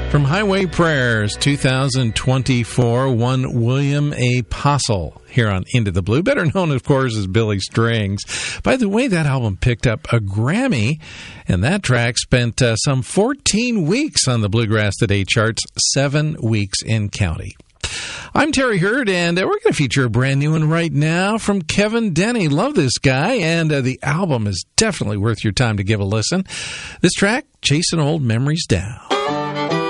From Highway Prayers 2024, one William A. Postle here on Into the Blue, better known, of course, as Billy Strings. By the way, that album picked up a Grammy, and that track spent some 14 weeks on the Bluegrass Today charts, 7 weeks in county. I'm Terry Hurd, and we're going to feature a brand new one right now from Kevin Denny. Love this guy, and the album is definitely worth your time to give a listen. This track, Chasing Old Memories Down.